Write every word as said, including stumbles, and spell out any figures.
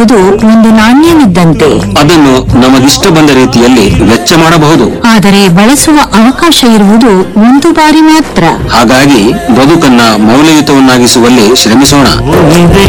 ಎನ್ನುವುದು ಒಂದು ನಾಣ್ಯವಿದ್ದಂತೆ. ಅದನ್ನು ನಮಗಿಷ್ಟ ಬಂದ ರೀತಿಯಲ್ಲಿ ವೆಚ್ಚ ಮಾಡಬಹುದು. ಆದರೆ ಬಳಸುವ ಅವಕಾಶ ಇರುವುದು ಒಂದು ಬಾರಿ ಮಾತ್ರ. ಹಾಗಾಗಿ ಬದುಕನ್ನ ಮೌಲ್ಯಯುತವನ್ನಾಗಿಸುವಲ್ಲಿ ಶ್ರಮಿಸೋಣ.